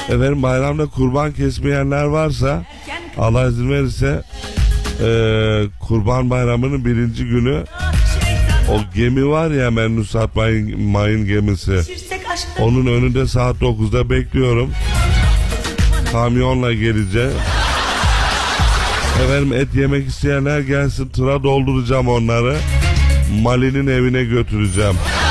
Efendim bayramda kurban kesmeyenler varsa Allah izin verirse Kurban Bayramı'nın 1. günü o gemi var ya, Mennusat Mayın gemisi, onun önünde saat 9'da bekliyorum. Kamyonla geleceğim. Efendim et yemek isteyenler gelsin, tıra dolduracağım onları. Mali'nin evine götüreceğim.